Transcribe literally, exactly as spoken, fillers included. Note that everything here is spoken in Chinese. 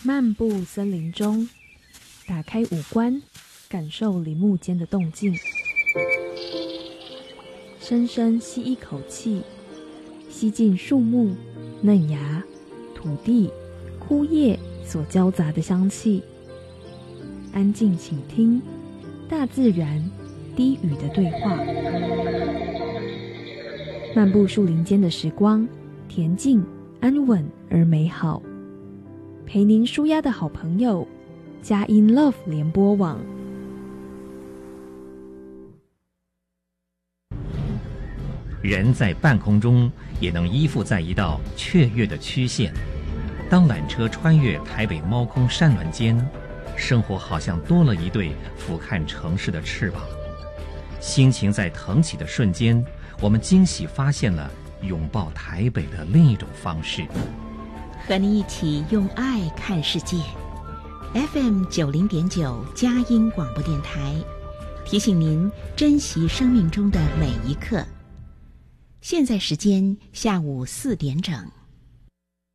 漫步森林中，打开五官，感受林木间的动静。深深吸一口气，吸进树木、嫩芽、土地、枯叶所交杂的香气。安静倾听大自然低语的对话。漫步树林间的时光，恬静、安稳而美好。陪您舒压的好朋友，佳音 Love 联播网。 人在半空中也能依附在一道雀跃的曲线。当缆车穿越台北猫空山峦间，生活好像多了一对俯瞰城市的翅膀。心情在腾起的瞬间，我们惊喜发现了拥抱台北的另一种方式。 和你一起用爱看世界。 F M 九零点九佳音广播电台提醒您珍惜生命中的每一刻。现在时间下午四点整。